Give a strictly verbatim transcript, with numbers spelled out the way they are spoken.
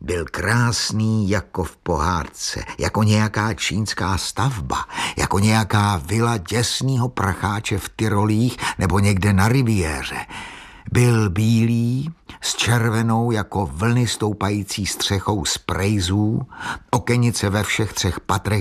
Byl krásný jako v pohádce, jako nějaká čínská stavba, jako nějaká vila děsnýho pracháče v Tyrolích nebo někde na riviéře. Byl bílý, s červenou jako vlny stoupající střechou z prejzů, okenice ve všech třech patrech